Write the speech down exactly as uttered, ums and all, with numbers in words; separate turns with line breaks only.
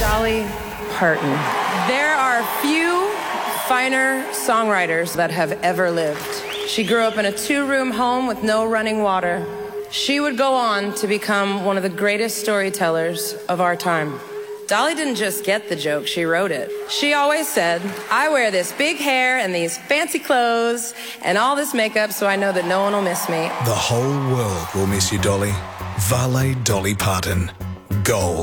Dolly Parton. There are few finer songwriters that have ever lived. She grew up in a two-room home with no running water. She would go on to become one of the greatest storytellers of our time. Dolly didn't just get the joke, she wrote it. She always said, I wear this big hair and these fancy clothes and all this makeup so I know that no one will miss me.
The whole world will miss you, Dolly. Vale Dolly Parton. Gold.